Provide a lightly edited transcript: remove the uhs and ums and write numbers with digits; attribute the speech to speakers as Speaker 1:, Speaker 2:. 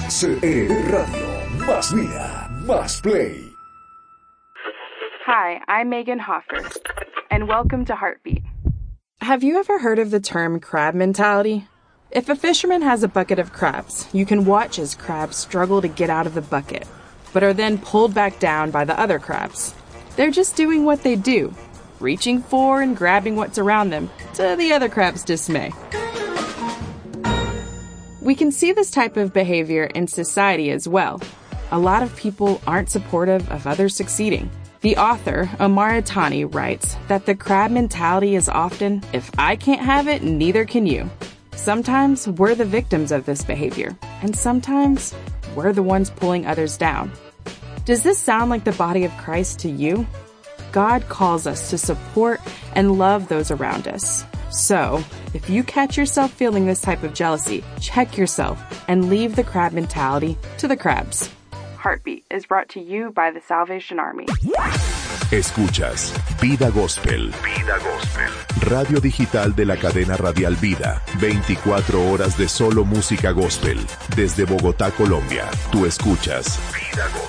Speaker 1: CR Radio. Más vida, más play.
Speaker 2: Hi, I'm Megan Hoffer, and welcome to Heartbeat.
Speaker 3: Have you ever heard of the term crab mentality? If a fisherman has a bucket of crabs, you can watch as crabs struggle to get out of the bucket, but are then pulled back down by the other crabs. They're just doing what they do, reaching for and grabbing what's around them, to the other crab's dismay. We can see this type of behavior in society as well. A lot of people aren't supportive of others succeeding. The author, Omar Itani, writes that the crab mentality is often, if I can't have it, neither can you. Sometimes we're the victims of this behavior, and sometimes we're the ones pulling others down. Does this sound like the body of Christ to you? God calls us to support and love those around us. So, if you catch yourself feeling this type of jealousy, check yourself and leave the crab mentality to the crabs.
Speaker 2: Heartbeat is brought to you by the Salvation Army.
Speaker 1: Escuchas Vida Gospel. Vida Gospel. Radio digital de la cadena radial Vida. 24 horas de solo música gospel. Desde Bogotá, Colombia. Tú escuchas Vida Gospel.